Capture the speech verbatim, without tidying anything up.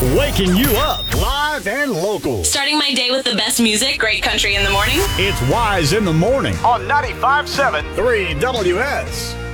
Waking you up live and local. Starting my day with the best music, great country in the morning. It's Wise in the Morning on ninety-five point seven three W S.